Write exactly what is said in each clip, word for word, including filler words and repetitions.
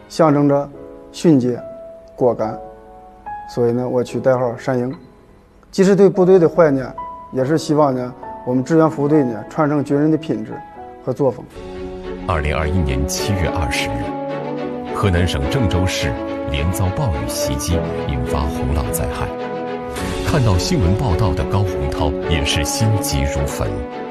象征着迅捷、果敢。所以呢，我取代号山鹰，既是对部队的怀念，也是希望呢，我们志愿服务队呢传承军人的品质和作风。 二零二一年七月二十日，河南省郑州市连遭暴雨袭击，引发洪涝灾害。看到新闻报道的高洪涛也是心急如焚。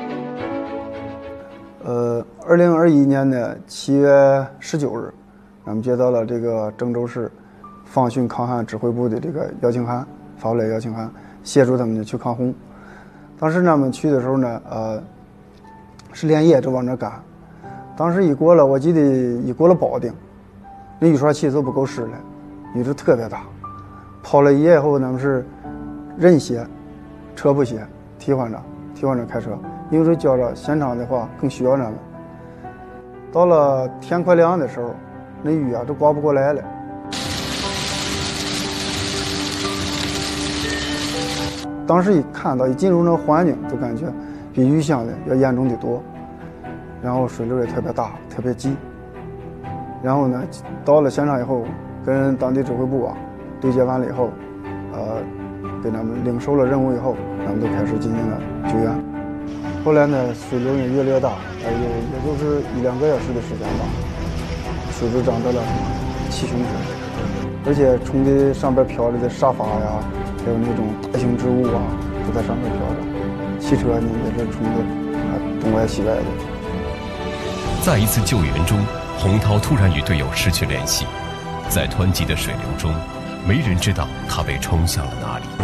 呃，二零二一年的七月十九日，咱们接到了这个郑州市防汛抗旱指挥部的这个邀请函，发过来邀请函，协助他们去抗洪。当时咱们去的时候呢，呃，是连夜就往那赶。当时一过了，我记得一过了保定，那雨刷器都不够使了，雨是特别大。跑了一夜以后，咱们是人歇，车不歇，替换着替换着开车，因为这觉着现场的话更需要咱们。到了天快亮的时候，那雨啊都刮不过来了。当时一看到一进入那个环境，就感觉比预想的要严重的多，然后水流也特别大，特别急。然后呢，到了现场以后，跟当地指挥部啊对接完了以后，呃，给咱们领受了任务以后，咱们都开始进行了救援。后来呢，水流也越来越大，呃，也也就是一两个小时的时间吧，水都涨到了七胸深，而且冲的上边飘着的沙发呀，还有那种大型植物啊，都在上面飘着。汽车呢也是冲的啊东歪西歪的。 在一次救援中，洪涛突然与队友失去联系，在湍急的水流中，没人知道他被冲向了哪里。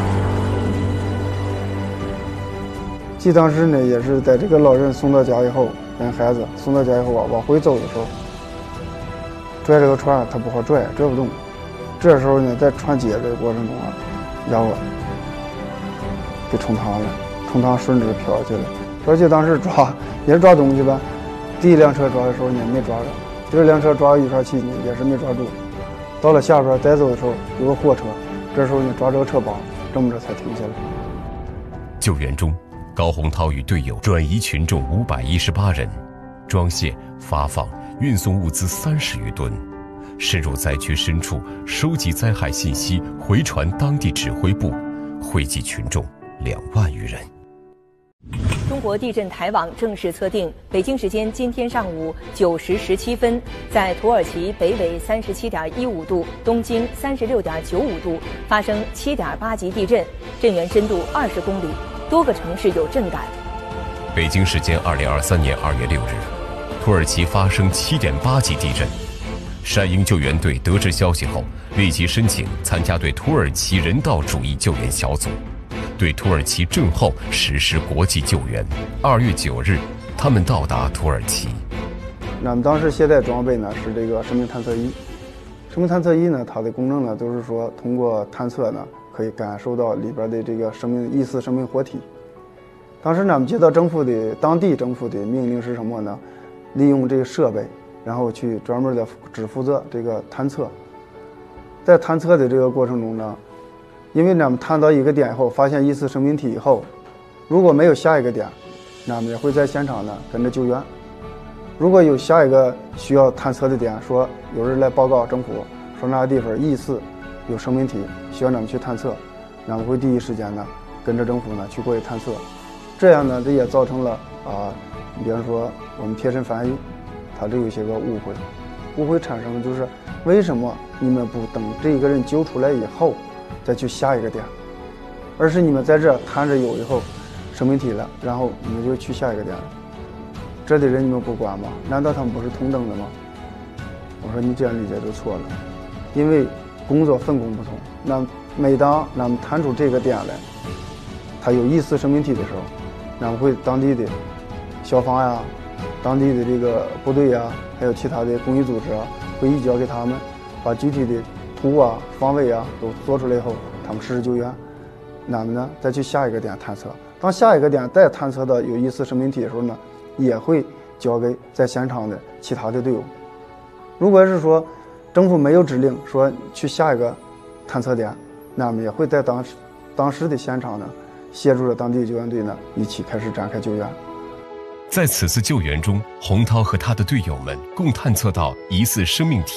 记当时呢，也是在这个老人送到家以后，跟孩子送到家以后啊，往回走的时候，拽这个船他不好拽，拽不动。这时候呢，在船接的过程中啊，让我给冲塌了，冲塌顺着就飘下去了。而且当时抓也是抓东西吧，第一辆车抓的时候呢没抓着，第二辆车抓雨刷器呢也是没抓住。到了下边带走的时候有个货车，这时候呢抓这个车把，这么着才停下来。 救援中，高洪涛与队友转移群众五百一十八人，装卸、发放、运送物资三十余吨，深入灾区深处收集灾害信息，回传当地指挥部，惠及群众两万余人。 中国地震台网正式测定，北京时间今天上午九时十七分，在土耳其北纬三十七点一五度、东经三十六点九五度发生七点八级地震，震源深度二十公里，多个城市有震感。 北京时间二零二三年二月六日，土耳其发生七点八级地震。山鹰救援队得知消息后，立即申请参加对土耳其人道主义救援小组，对土耳其震后实施国际救援。二月九日，他们到达土耳其。 咱们当时携带装备呢是这个生命探测仪。生命探测仪呢，它的功能呢都是说通过探测呢，可以感受到里边的这个生命疑似生命活体。当时咱们接到政府的当地政府的命令是什么呢？利用这个设备，然后去专门的只负责这个探测。在探测的这个过程中呢，因为咱们探到一个点以后，发现疑似生命体以后，如果没有下一个点，咱们也会在现场呢跟着救援。如果有下一个需要探测的点，说有人来报告政府，说那个地方疑似有生命体，需要咱们去探测，咱们会第一时间呢跟着政府呢去过去探测。这样呢，这也造成了啊、呃，比方说我们贴身翻译，它就有一些个误会。误会产生的就是为什么你们不等这个人救出来以后再去下一个点，而是你们在这探着有以后生命体了，然后你们就去下一个点了。这的人你们不管吗？难道他们不是同等的吗？我说你这样理解就错了，因为工作分工不同。那每当咱们探出这个点来，它有疑似生命体的时候，咱们会当地的消防呀、当地的这个部队呀，还有其他的公益组织啊，会移交给他们，把具体的图啊、方位啊都做出来以后，他们实施救援。咱们呢再去下一个点探测，当下一个点再探测到有疑似生命体的时候呢，也会交给在现场的其他的队友。如果是说政府没有指令说去下一个探测点，那我们也会在当时当时的现场呢，协助着当地救援队呢一起开始展开救援。 在此次救援中，洪涛和他的队友们共探测到疑似生命体